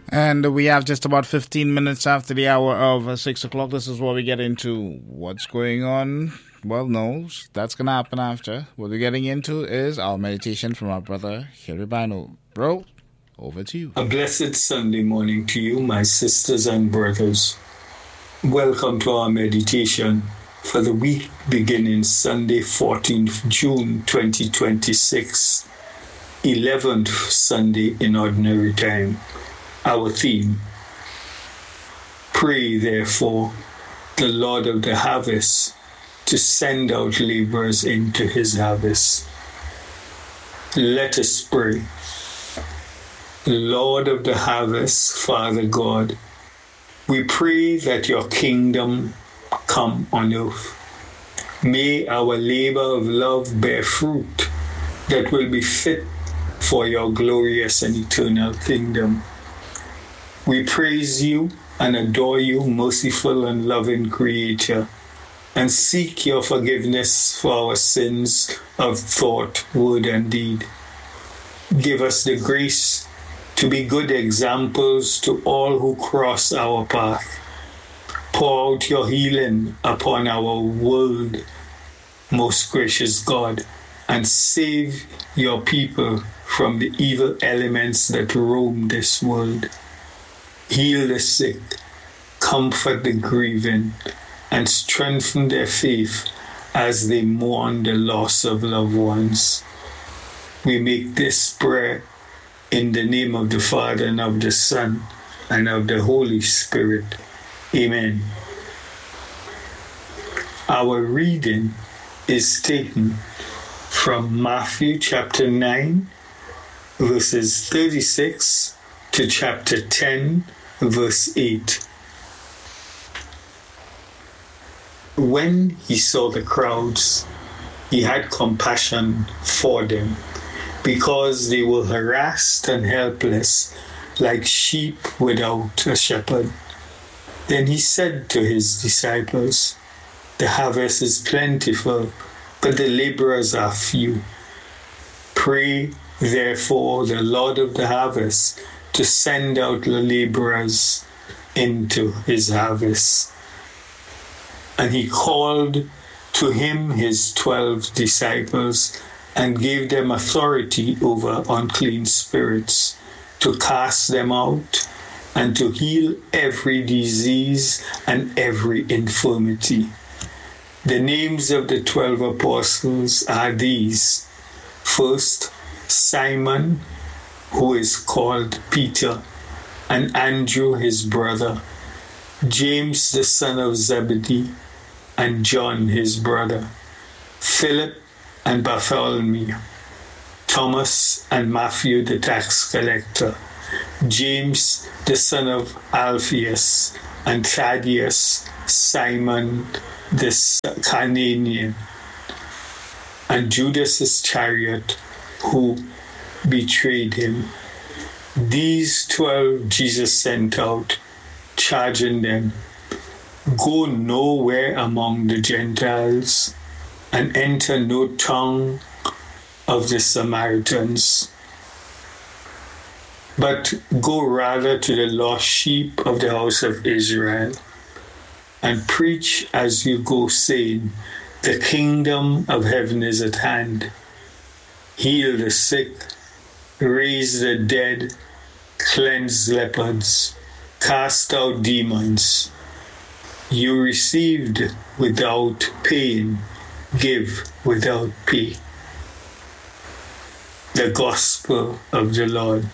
And we have just about 15 minutes after the hour of 6 o'clock. This is where we get into what's going on. Well, no, that's going to happen after. What we're getting into is our meditation from our brother, Harry Bino. Bro, over to you. A blessed Sunday morning to you, my sisters and brothers. Welcome to our meditation for the week beginning Sunday, 14th June 2026, 11th Sunday in Ordinary Time. Our theme: Pray, therefore, the Lord of the harvest to send out laborers into his harvest. Let us pray. Lord of the harvest, Father God, we pray that your kingdom come on earth. May our labor of love bear fruit that will be fit for your glorious and eternal kingdom. We praise you and adore you, merciful and loving Creator, and seek your forgiveness for our sins of thought, word, and deed. Give us the grace to be good examples to all who cross our path. Pour out your healing upon our world, most gracious God, and save your people from the evil elements that roam this world. Heal the sick, comfort the grieving, and strengthen their faith as they mourn the loss of loved ones. We make this prayer in the name of the Father, and of the Son, and of the Holy Spirit. Amen. Our reading is taken from Matthew chapter 9, verses 36 to chapter 10, verse 8. When he saw the crowds, he had compassion for them, because they were harassed and helpless, like sheep without a shepherd. Then he said to his disciples, "The harvest is plentiful, but the laborers are few. Pray, therefore, the Lord of the harvest to send out the laborers into his harvest." And he called to him his 12 disciples and gave them authority over unclean spirits, to cast them out and to heal every disease and every infirmity. The names of the 12 apostles are these: first, Simon, who is called Peter, and Andrew his brother, James the son of Zebedee, and John his brother, Philip and Bartholomew, Thomas and Matthew the tax collector, James the son of Alphaeus, and Thaddeus, Simon the Canaanian, and Judas Iscariot, who betrayed him. These 12 Jesus sent out, charging them, "Go nowhere among the Gentiles, and enter no tongue of the Samaritans, but go rather to the lost sheep of the house of Israel, and preach as you go, saying, the kingdom of heaven is at hand. Heal the sick, raise the dead, cleanse lepers, cast out demons. You received without paying, give without pay." The Gospel of the Lord.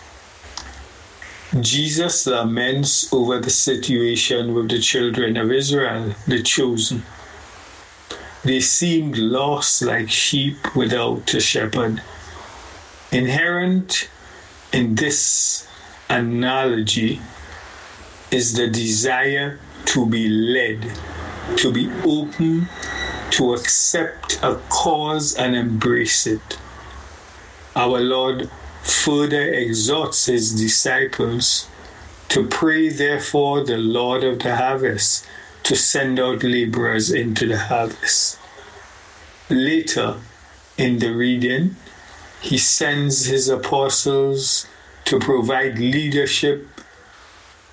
Jesus laments over the situation with the children of Israel, the chosen. They seemed lost like sheep without a shepherd. Inherent in this analogy is the desire to be led, to be open, to accept a cause and embrace it. Our Lord further exhorts his disciples to pray, therefore, the Lord of the harvest to send out laborers into the harvest. Later in the reading, he sends his apostles to provide leadership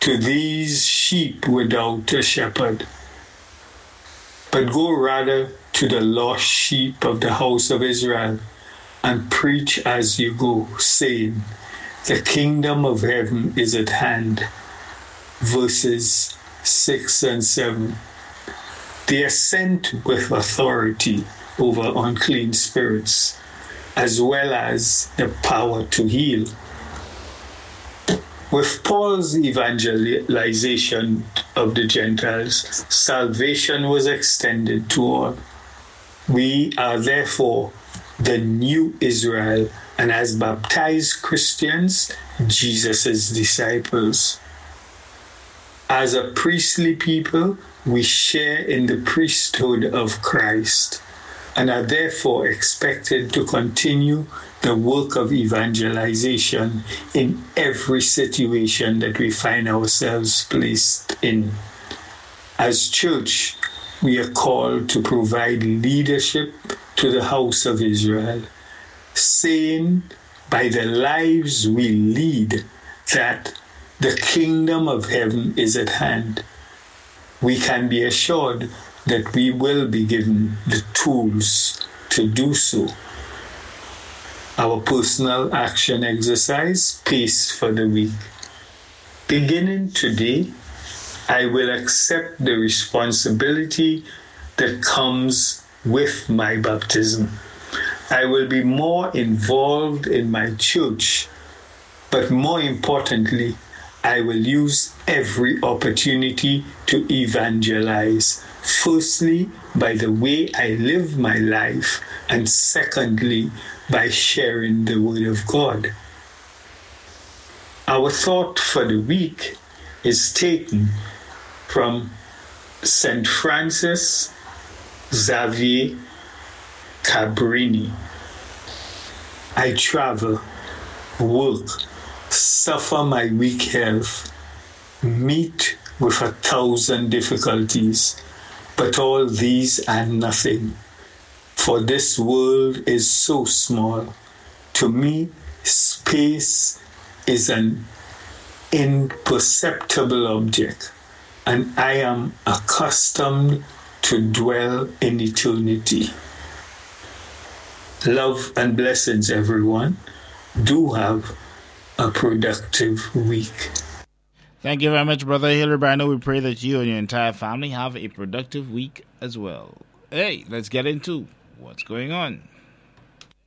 to these sheep without a shepherd, but go rather to the lost sheep of the house of Israel, and preach as you go, saying, the kingdom of heaven is at hand. Verses 6 and 7. They are sent with authority over unclean spirits, as well as the power to heal. With Paul's evangelization of the Gentiles, salvation was extended to all. We are therefore the new Israel, and as baptized Christians, Jesus' disciples. As a priestly people, we share in the priesthood of Christ, and are therefore expected to continue the work of evangelization in every situation that we find ourselves placed in. As church, we are called to provide leadership to the house of Israel, saying by the lives we lead that the kingdom of heaven is at hand. We can be assured that we will be given the tools to do so. Our personal action exercise, Pace for the Week. Beginning today, I will accept the responsibility that comes with my baptism. I will be more involved in my church, but more importantly, I will use every opportunity to evangelize. Firstly, by the way I live my life, and secondly, by sharing the Word of God. Our thought for the week is taken from St. Francis Xavier Cabrini. I travel, work, suffer my weak health, meet with 1,000 difficulties, but all these are nothing. For this world is so small. To me, space is an imperceptible object, and I am accustomed to dwell in eternity. Love and blessings, everyone. Do have a productive week. Thank you very much, Brother Hildebrand. We pray that you and your entire family have a productive week as well. Hey, let's get into what's going on.